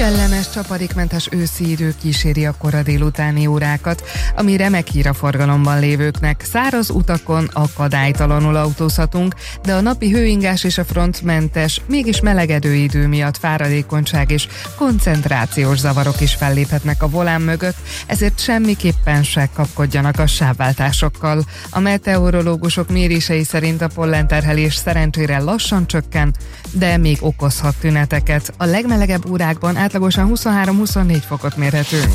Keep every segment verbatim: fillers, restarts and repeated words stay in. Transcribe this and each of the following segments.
Kellemes, csapadékmentes őszi idő kíséri a kora délutáni órákat, ami remek hír a forgalomban lévőknek. Száraz utakon akadálytalanul autózhatunk, de a napi hőingás és a frontmentes, mégis melegedő idő miatt fáradékonyság és koncentrációs zavarok is felléphetnek a volán mögött, ezért semmiképpen se kapkodjanak a sávváltásokkal. A meteorológusok mérései szerint a pollenterhelés szerencsére lassan csökken, de még okozhat tüneteket. A legmelegebb órákban átlagosan huszonhárom-huszonnégy fokot mérhetünk.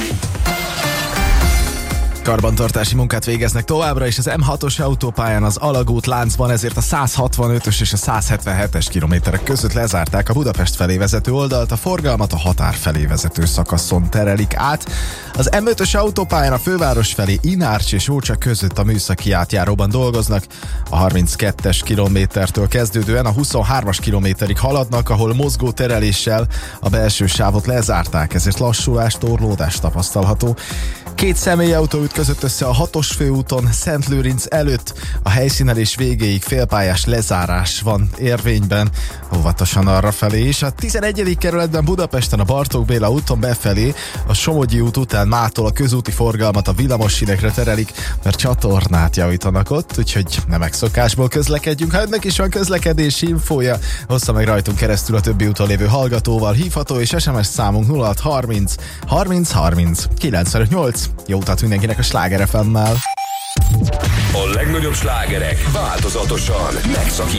Karbantartási munkát végeznek továbbra is az M hatos autópályán az Alagút láncban, ezért a száz hatvanötös és a száz hetvenhetes kilométerek között lezárták a Budapest felé vezető oldalt, a forgalmat a határ felé vezető szakaszon terelik át. Az M ötös autópályán a főváros felé Inárcs és Ócsa között a műszaki átjáróban dolgoznak, a harminckettes kilométertől kezdődően a huszonhármas kilométerig haladnak, ahol mozgó tereléssel a belső sávot lezárták, ezért lassulás, torlódás tapasztalható. Két személyautó ütközött össze a hatos főúton Szentlőrinc előtt, a helyszínelés végéig félpályás lezárás van érvényben, óvatosan arra felé is. A tizenegyedik kerületben Budapesten a Bartók Béla úton befelé, a Somogyi út után mától a közúti forgalmat a villamossínekre terelik, mert csatornát javítanak ott, úgyhogy nem megszokásból közlekedjünk. Ha önnek is van közlekedési infója, hozza meg rajtunk keresztül a többi úton lévő hallgatóval, hívható és es em es számunk nulla hat harminc harminc harminc kilencvenöt nyolc. Jó utat mindenkinek a Sláger ef emmel! A legnagyobb slágerek változatosan megszakítottak.